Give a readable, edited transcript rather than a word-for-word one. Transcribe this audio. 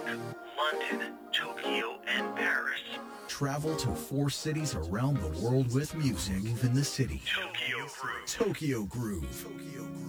London, Tokyo, and Paris. Travel to 4 cities around the world with music. Move in the city. Tokyo Groove. Tokyo Groove.